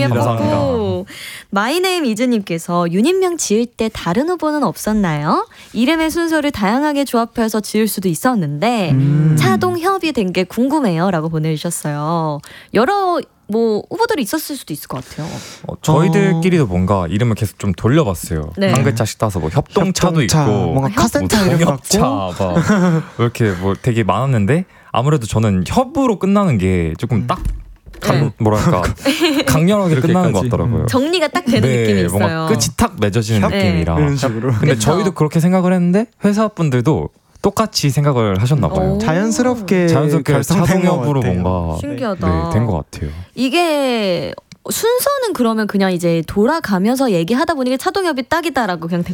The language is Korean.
반갑고. 마이네임 이즈님께서 유닛명 지을 때 다른 후보는 없었나요? 이름의 순서를 다양하게 조합해서 지을 수도 있었는데 차동 협이 된 게 궁금해요 라고 보내주셨어요. 여러 후보들이 있었을 수도 있을 것 같아요. 저희들끼리도 뭔가 이름을 계속 좀 돌려봤어요. 네. 한 글자씩 따서 협동차도 있고 뭔가 카센터 이름 동협차 같고 이렇게 되게 많았는데 아무래도 저는 협으로 끝나는 게 조금 딱 뭐랄까 강렬하게 끝나는 것 같더라고요. 정리가 딱 되는 느낌이 있어요. 뭔가 끝이 탁 맺어지는 느낌이라. 이런 식으로. 근데 그쵸? 저희도 그렇게 생각을 했는데 회사 분들도 똑같이 생각을 하셨나 봐요. 자연스럽게 차동협으로 뭔가 신기하다. 된 것 같아요. 이게 순서는 그러면 그냥 이제 돌아가면서 얘기하다 보니까 차동협이 딱이다라고 그냥